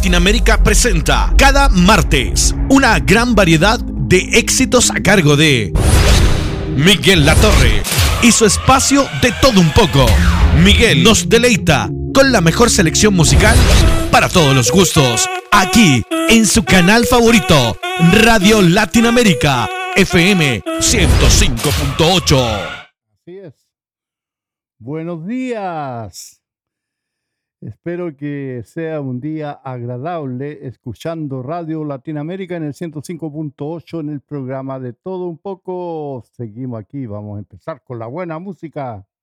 Latinoamérica presenta cada martes una gran variedad de éxitos a cargo de Miguel Latorre y su espacio de todo un poco. Miguel nos deleita con la mejor selección musical para todos los gustos, aquí en su canal favorito, Radio Latinoamérica, FM 105.8. Así es. Buenos días. Espero que sea un día agradable escuchando Radio Latinoamérica en el 105.8 en el programa de todo un poco. Seguimos aquí, vamos a empezar con la buena música.